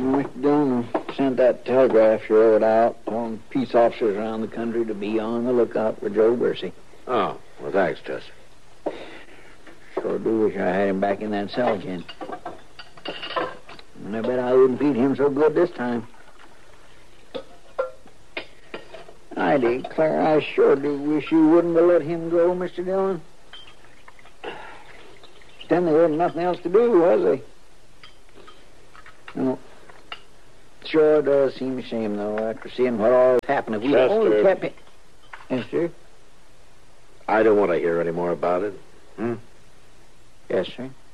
Mr. Dillon sent that telegraph you wrote out telling peace officers around the country to be on the lookout for Joe Bercy. Oh, well, thanks, Chester. Sure do wish I had him back in that cell again. And I bet I wouldn't feed him so good this time. I declare, I sure do wish you wouldn't have let him go, Mr. Dillon. Then there wasn't nothing else to do, was there? No. Sure does seem a shame, though, after seeing what all happened. If we only kept it... Yes, sir? I don't want to hear any more about it. Yes, sir.